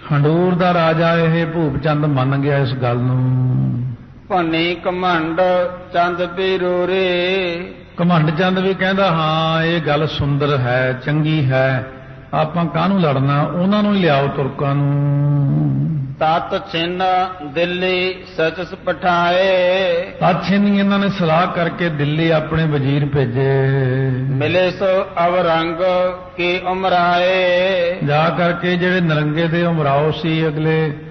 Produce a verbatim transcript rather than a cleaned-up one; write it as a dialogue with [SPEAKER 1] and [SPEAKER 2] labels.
[SPEAKER 1] ਹੰਡੂਰ ਦਾ ਰਾਜਾ ਇਹ ਭੂਪ ਚੰਦ ਮੰਨ ਗਿਆ ਇਸ ਗੱਲ ਨੂੰ।
[SPEAKER 2] ਭੰਨੀ ਘਮੰਡ ਚੰਦ ਪੀਰੂਰੇ,
[SPEAKER 1] ਘਮੰਡ ਚੰਦ ਵੀ ਕਹਿੰਦਾ ਹਾਂ ਇਹ ਗੱਲ ਸੁੰਦਰ ਹੈ, ਚੰਗੀ ਹੈ, ਆਪਾਂ ਕਾਹਨੂੰ ਲੜਨਾ, ਉਹਨਾਂ ਨੂੰ ਹੀ ਲਿਆਓ ਤੁਰਕਾਂ ਨੂੰ।
[SPEAKER 2] ਤਤ ਛਿਨ ਦਿੱਲੀ ਸਚਸ ਪਠਾਏ,
[SPEAKER 1] ਤਤ ਛਿਨ ਇਹਨਾਂ ਨੇ ਸਲਾਹ ਕਰਕੇ ਦਿੱਲੀ ਆਪਣੇ ਵਜ਼ੀਰ ਭੇਜੇ।
[SPEAKER 2] ਮਿਲੇ ਸੋ ਅਵਰੰਗ ਕੀ ਉਮਰਾਏ,
[SPEAKER 1] ਜਾ ਕਰਕੇ ਜਿਹੜੇ ਨਰੰਗੇ ਦੇ ਉਮਰਾਓ ਸੀ ਅਗਲੇ